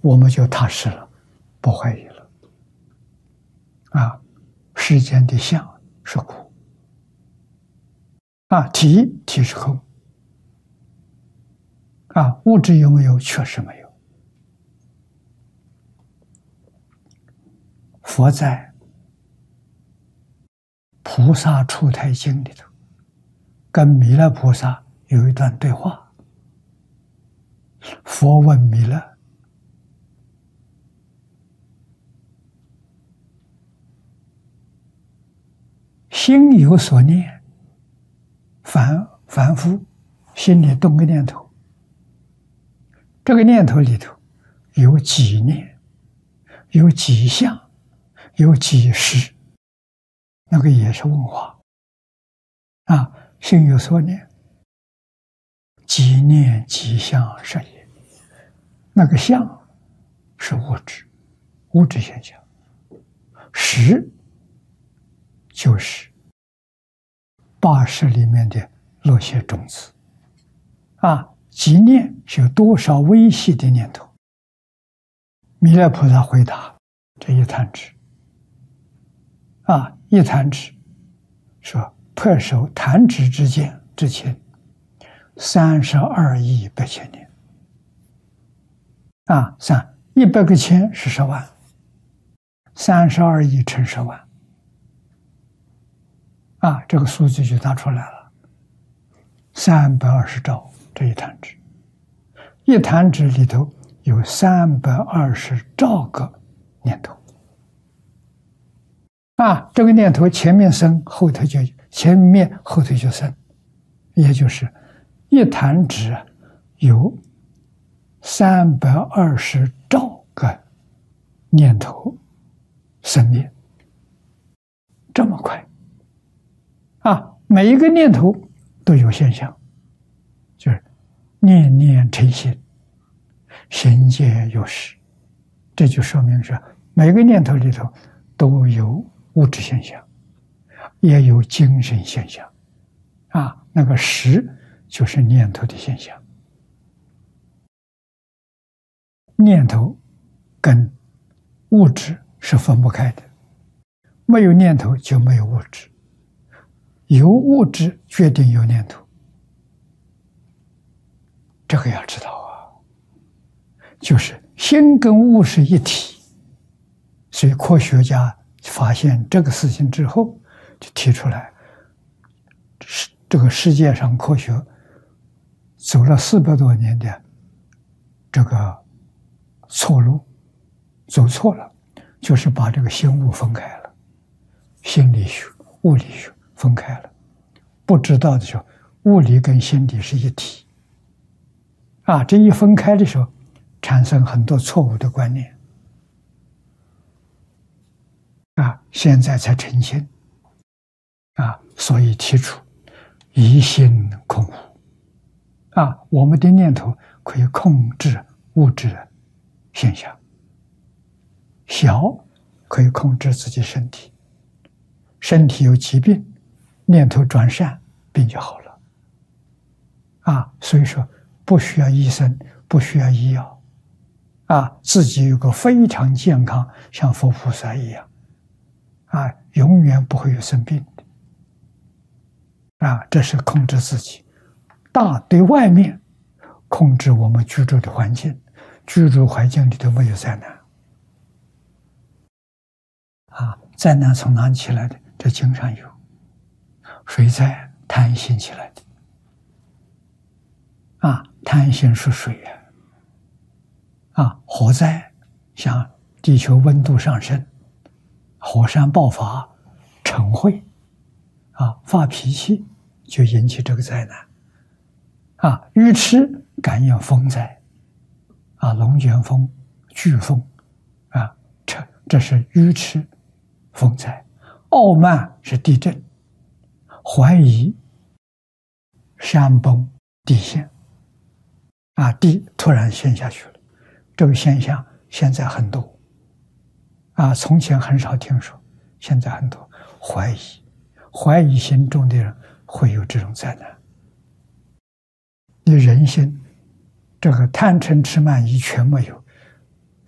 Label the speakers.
Speaker 1: 我们就踏实了，不怀疑了。世间的相是苦，体是空，物质有没有？确实没有。佛在《菩萨出胎经》里头，跟弥勒菩萨有一段对话。佛问弥勒：心有所念，凡夫心里动个念头，这个念头里头有几念，有几相，有几识，那个也是问话。心有所念，几念几相是也。那个相是物质现象，识就是80里面的落些种子。几念是有多少微细的念头？弥勒菩萨回答：这一弹指。一弹指，说破手弹指之间之前，32亿8千年。100个千是10万，32亿乘10万。这个数字就拿出来了，320兆这一弹指，一弹指里头有320兆个念头。这个念头前面生，前面后头就生，也就是一弹指有320兆个念头生灭，这么快。每一个念头都有现象，就是念念成心，心皆有识。这就说明是每个念头里头都有物质现象，也有精神现象。那个识就是念头的现象。念头跟物质是分不开的，没有念头就没有物质，有物质决定有念头，这个要知道就是心跟物是一体。所以科学家发现这个事情之后，就提出来，这个世界上科学走了400多年的这个错路，走错了，就是把这个心物分开了，心理学、物理学分开了。不知道的时候，物理跟心理是一体。这一分开的时候，产生很多错误的观念。现在才澄清。所以提出一心空无。我们的念头可以控制物质的现象，小可以控制自己身体，身体有疾病，念头转善，病就好了。所以说不需要医生，不需要医药，自己有个非常健康，像佛菩萨一样，永远不会有生病的。这是控制自己。大对外面控制我们居住的环境，居住环境里头没有灾难。灾难从哪里起来的？这经上有，水灾贪心起来的。贪心是水火灾，像地球温度上升，火山爆发，嗔恚发脾气，就引起这个灾难。愚痴感应风灾，龙卷风、飓风，这是愚痴风灾。傲慢是地震，怀疑山崩地陷，地突然陷下去了。这个现象现在很多，从前很少听说，现在很多。怀疑心重的人会有这种灾难。你人心这个贪嗔痴慢疑全没有，